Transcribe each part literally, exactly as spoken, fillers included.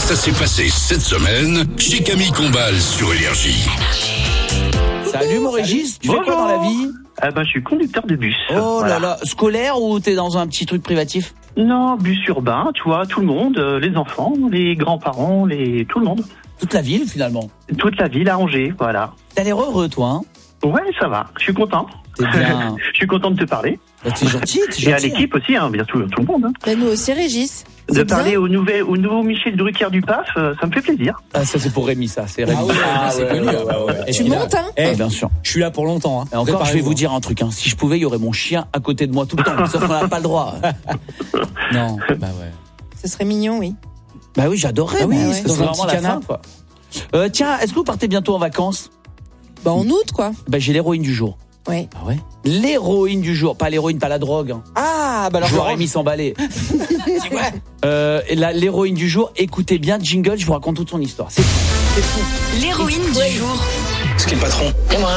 ça s'est passé cette semaine chez Camille Combal sur Énergie. Salut mon Régis, tu fais quoi dans la vie? Ah ben, je suis conducteur de bus. Oh voilà. là là, scolaire ou t'es dans un petit truc privatif? Non, bus urbain, tu vois, tout le monde, euh, les enfants, les grands-parents, les tout le monde. Toute la ville finalement. Toute la ville à Angers, voilà. T'as l'air heureux toi, hein? Ouais, ça va, je suis content. T'es bien. Je suis content de te parler. Bah, t'es gentil, t'es gentil. Et à l'équipe aussi, hein, bien sûr, tout le monde. Hein. Bah, nous aussi, Régis. De C'est parler bien. au, nouvel, au nouveau Michel Drucker du P A F, euh, ça me fait plaisir. Ah, ça c'est pour Rémi, ça, c'est Rémi. Ah ouais, Ah, c'est ouais, connu. ouais, ah bah ouais, ouais. ouais. Et Tu puis là, montes, hein? eh, Ah, bien sûr. Je suis là pour longtemps. Hein. Et encore, je vais Préparez-vous. vous dire un truc, hein. Si je pouvais, il y aurait mon chien à côté de moi tout le temps, sauf qu'on n'a pas le droit. Non, bah ouais. Ce serait mignon, oui. Bah oui, j'adorerais, Ah oui, mais c'est ce dans serait un vraiment petit la fin, canapé. quoi. Euh, tiens, est-ce que vous partez bientôt en vacances? Bah, en août, quoi. Bah j'ai l'héroïne du jour. Ouais. Ah ouais. L'héroïne du jour, pas l'héroïne, pas la drogue. Hein. Ah bah alors Je vois Rémi s'emballer. euh, et la- L'héroïne du jour, écoutez bien, jingle, je vous raconte toute son histoire. C'est fou, c'est fou. L'héroïne du jour. Ce qui est le patron.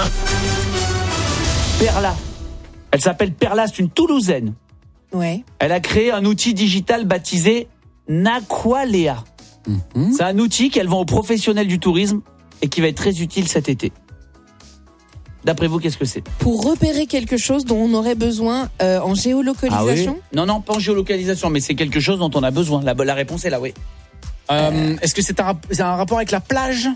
Perla. Elle s'appelle Perla, c'est une Toulousaine. Ouais. Elle a créé un outil digital baptisé Naqualéa. Mhm. C'est un outil qu'elle vend aux professionnels du tourisme et qui va être très utile cet été. D'après vous, qu'est-ce que c'est? Pour repérer quelque chose dont on aurait besoin euh, en géolocalisation. Non, non, pas en géolocalisation, mais c'est quelque chose dont on a besoin. La, la réponse est là, oui. Euh, Est-ce que c'est un, rap- c'est un rapport avec la plage?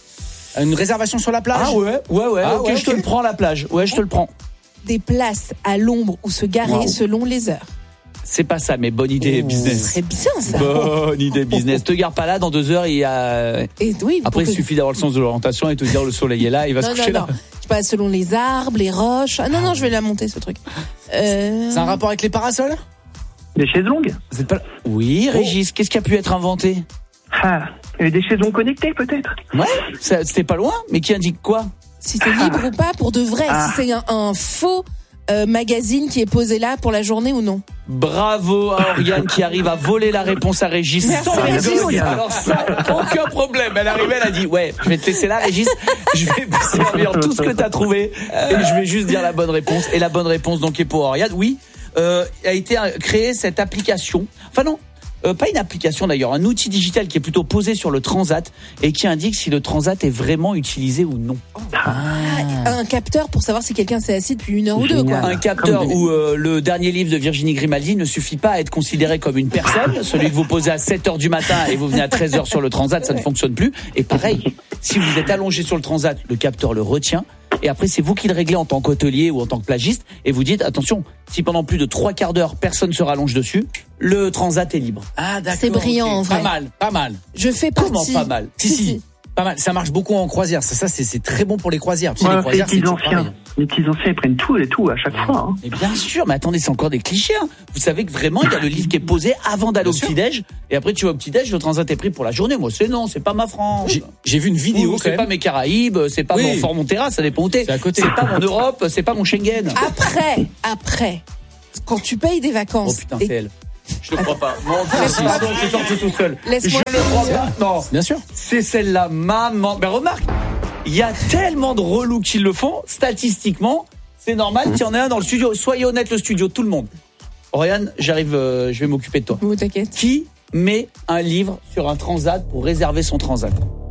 Une réservation sur la plage? Ah ouais, ouais, ouais, Ah ok, ouais, je te ok. le prends à la plage. Ouais, je te le prends. Des places à l'ombre où se garer Wow. selon les heures. C'est pas ça, mais bonne idée Oh. Ce business. serait bien, ça. Bonne idée business. Te gare pas là, dans deux heures, il y a... Et oui, Après, pour il que- suffit d'avoir le sens de l'orientation et te dire le soleil est là, il va Non, se non, coucher non. là. Je sais pas, selon les arbres, les roches. Ah non, non, je vais la monter, ce truc. Euh... C'est un rapport avec les parasols? Des chaises longues. Vous êtes pas... Oui, Régis, qu'est-ce qui a pu être inventé? Ah, et des chaises longues connectées, peut-être. Ouais, ça- c'était pas loin, mais qui indique quoi? Si c'est libre ou pas, pour de vrai. Ah. Si c'est un, un faux euh, magazine qui est posé là pour la journée ou non. Bravo à Oriane qui arrive à voler la réponse à Régis. Merci, sans Régis. rigoler. Alors ça, aucun problème. Elle arrivait, elle a dit, ouais, je vais te laisser là, Régis. Je vais te servir tout ce que t'as trouvé et je vais juste dire la bonne réponse. Et la bonne réponse donc est pour Oriane. Oui, euh, a été euh, créée cette application. Enfin non. Euh, pas une application d'ailleurs, un outil digital qui est plutôt posé sur le transat et qui indique si le transat est vraiment utilisé ou non. Ah, un capteur pour savoir si quelqu'un s'est assis depuis une heure ou deux, quoi. Génial. Un capteur Comme des- où euh, le dernier livre de Virginie Grimaldi ne suffit pas à être considéré comme une personne. Celui que vous posez à sept heures du matin et vous venez à treize heures sur le transat, ça ne fonctionne plus. Et pareil, si vous êtes allongé sur le transat, le capteur le retient. Et après, c'est vous qui le réglez en tant qu'hôtelier ou en tant que plagiste. Et vous dites, attention, si pendant plus de trois quarts d'heure, personne se rallonge dessus, le transat est libre. Ah d'accord. C'est brillant, en vrai. Pas mal, pas mal. Je fais Comment partie. pas mal? Si, si. Pas mal. Ça marche beaucoup en croisière. Ça, ça c'est c'est très bon pour les croisières. Tu sais, Ouais, les les croisières, c'est petits toujours pareil. anciens. Les petits anciens, ils prennent tout et tout à chaque fois. Hein. Et bien sûr, mais attendez, c'est encore des clichés. Hein. Vous savez que vraiment, il y a le livre qui est posé avant d'aller au Bien sûr. petit-déj. Et après, tu vas au petit-déj, le transat est pris pour la journée. Moi, c'est non, c'est pas ma France. J'ai- J'ai vu une vidéo. Ou quand c'est même. pas mes Caraïbes, c'est pas Oui. mon Fort Montserrat, ça dépend où t'es. C'est à côté. C'est pas mon Europe, c'est pas mon Schengen. Après, après, quand tu payes des Oh vacances. putain, et- c'est elle. Je te crois pas. Mon Dieu, Laisse-moi- c'est sorti tout seul. Laisse-moi Je le crois pas. Non, Bien sûr. c'est celle-là, maman. Ben remarque, il y a tellement de relous qui le font. Statistiquement, c'est normal qu'il y en ait un dans le studio. Soyez honnête, le studio, tout le monde. Oriane, j'arrive, euh, je vais m'occuper de toi. Oh, t'inquiète. Qui met un livre sur un transat pour réserver son transat?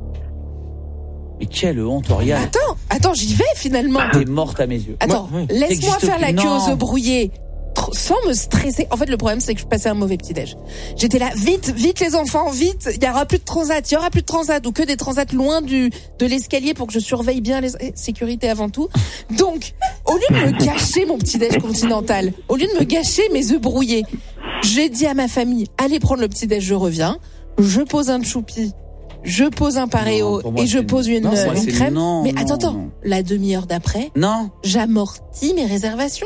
Mais quelle honte, Oriane. Attends, attends, j'y vais finalement. T'es morte à mes yeux. Attends, Ouais, ouais. laisse-moi T'existes faire la plus. queue Non. aux œufs brouillés tr- sans me stresser. En fait, le problème, c'est que je passais un mauvais petit-déj. J'étais là, vite, vite les enfants, vite. Il y aura plus de transat, il y aura plus de transat ou que des transats loin du de l'escalier pour que je surveille bien les eh, sécurité avant tout. Donc, au lieu de me gâcher mon petit-déj continental, au lieu de me gâcher mes œufs brouillés, j'ai dit à ma famille, allez prendre le petit-déj, je reviens. Je pose un choupi. Je pose un paréo Non, pour moi, et je c'est- pose une, non, euh, moi, une c'est crème. non, Mais non, attends, attends, non. la demi-heure d'après, Non. j'amortis mes réservations.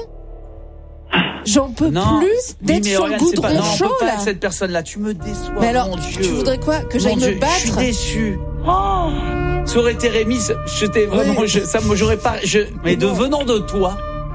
J'en peux Non. plus Oui, d'être mais sur Oriane, le c'est pas- goudron non, on chaud peut pas là. être cette personne-là. Tu me déçois. Mais alors, mon Dieu. tu voudrais quoi? Que j'aille Mon me Dieu, Je suis battre? déçu. Oh, ça aurait été Rémi. ça- J'étais vraiment. Oui. Je, ça, me j'aurais pas. Je, mais de non. venant de toi.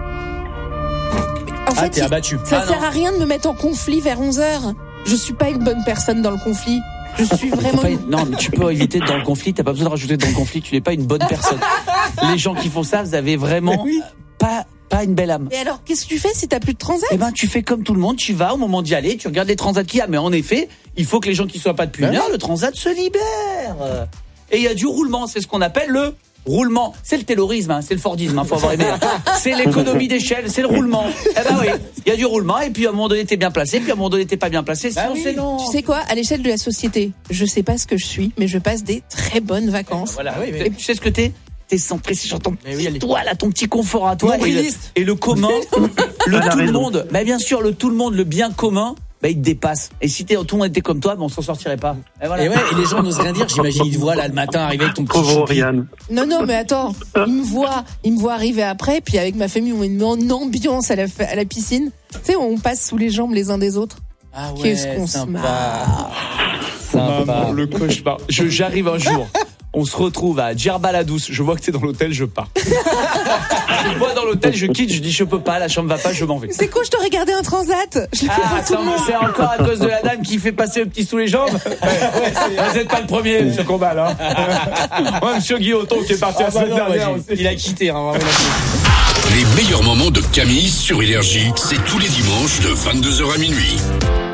En Ah, fait, t'es il- abattu. ça Ah, sert non. à rien de me mettre en conflit vers onze heures. Je suis pas une bonne personne dans le conflit. Je suis Faut vraiment. pas être- non, mais tu peux éviter dans le conflit. T'as pas besoin de rajouter dans le conflit. Tu n'es pas une bonne personne. Les gens qui font ça, vous avez vraiment Oui. pas pas une belle âme. Et alors, qu'est-ce que tu fais si t'as plus de transat? Eh ben, tu fais comme tout le monde. Tu vas au moment d'y aller. Tu regardes les transats qu'il y a. Mais en effet, il faut que les gens qui soient pas depuis une heure, le transat se libère. Et il y a du roulement, c'est ce qu'on appelle le roulement. C'est le taylorisme, hein, c'est le fordisme, hein, faut avoir aimé. C'est l'économie d'échelle, c'est le roulement. Eh ben oui, il y a du roulement et puis à un moment donné t'es bien placé, puis à un moment donné t'es pas bien placé. Bah Sinon oui. c'est non. Tu sais quoi, à l'échelle de la société, je sais pas ce que je suis, mais je passe des très bonnes vacances. Voilà. oui, mais- Tu sais ce que t'es T'es centré sur ton Mais oui, petit allez. toi là, ton petit confort à toi. Et le, Nombriliste. et le commun, le Elle a tout le raison. monde. Bah bien sûr, le tout le monde, le bien commun, bah il te dépasse. Et si t'es, tout le monde était comme toi, bah on s'en sortirait pas. Et voilà. Et ouais, et les gens n'osent rien dire. J'imagine, ils te voient là le matin arriver avec ton petit Pauvre choupi. Oriane. Non, non, mais attends, il me voit, il me voit arriver après, puis avec ma famille, on met une une ambiance à la, à la piscine. Tu sais, on passe sous les jambes les uns des autres. Ah ouais, Qu'est-ce qu'on se sympa. marre. Maman, Sympa. le cauchemar. Je, j'arrive un jour. On se retrouve à Djerba-la-Douce. Je vois que t'es dans l'hôtel, je pars. Je vois dans l'hôtel, je quitte, je dis je peux pas, la chambre va pas, je m'en vais. C'est quoi, je t'aurais gardé un transat. Je l'ai fait Ah, pour tout le monde. c'est encore à cause de la dame qui fait passer le petit sous les jambes. Vous n'êtes pas le premier, monsieur Combal. Hein. Ouais, monsieur Guilloton qui est parti Ah la bah semaine non, dernière moi, aussi. j'ai- il a quitté. Hein, vraiment, il a quitté. Les meilleurs moments de Camille sur Énergie, c'est tous les dimanches de vingt-deux heures à minuit.